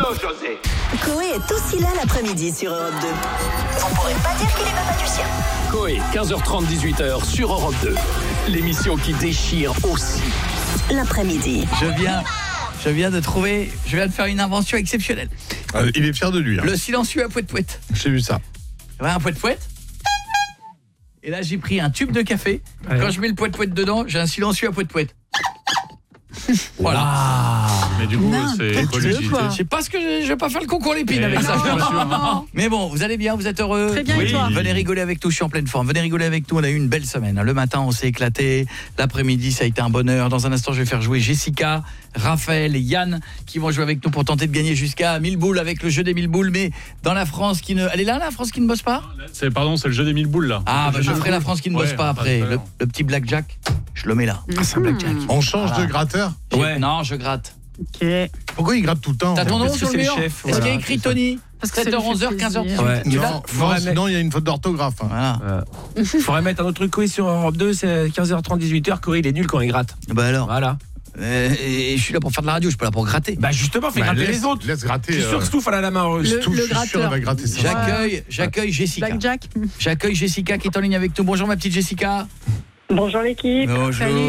José. Coé est aussi là l'après-midi sur Europe 2. Vous pourrez pas dire qu'il est papa du sien. Coé, 15h30, 18h sur Europe 2. L'émission qui déchire aussi. L'après-midi. Je viens de faire une invention exceptionnelle. Il est fier de lui. Le silencieux à poète-poète. J'ai vu ça. Un poète-poète. Et là, j'ai pris un tube de café. Ouais. Quand je mets le poète-poète dedans, j'ai un silencieux à poète-poète. Voilà. Mais du coup, c'est quoi l'utilité ? Je sais pas ce que je vais pas faire le concours l'épine avec ça. Mais bon, vous allez bien, vous êtes heureux ? Très bien, et toi ? Venez rigoler avec nous, je suis en pleine forme. Venez rigoler avec nous, on a eu une belle semaine. Le matin, on s'est éclaté. L'après-midi, ça a été un bonheur. Dans un instant, je vais faire jouer Jessica, Raphaël et Yann qui vont jouer avec nous pour tenter de gagner jusqu'à 1000 boules avec le jeu des 1000 boules. Mais dans la France qui ne... Elle est là, la France qui ne bosse pas ? C'est le jeu des 1000 boules là. Ah, bah je ferai la France qui ne bosse pas après. Le petit blackjack, je le mets là. C'est un blackjack. On change de gratteur ? Ouais. Non, je gratte. Ok. Pourquoi il gratte tout le temps ? T'as ton nom sur le mur ? chef, Est-ce qu'il y a écrit Tony ? Parce que 7h, 11h, 15h. Ouais. Non, sinon il y a une faute d'orthographe. Voilà. Il faudrait mettre un autre truc Coé sur Europe 2, c'est 15h30, 18h. Coé, il est nul quand il gratte. Bah alors. Voilà. Et je suis là pour faire de la radio, je suis pas là pour gratter. Bah justement, fais gratter les autres. Laisse gratter. Je suis sûr que Stouff, elle a la main heureuse. Le je suis sûr gratteur. qu'elle va gratter ça. J'accueille Jessica. Blackjack. J'accueille Jessica qui est en ligne avec nous. Bonjour ma petite Jessica. Bonjour l'équipe. Bonjour. Salut.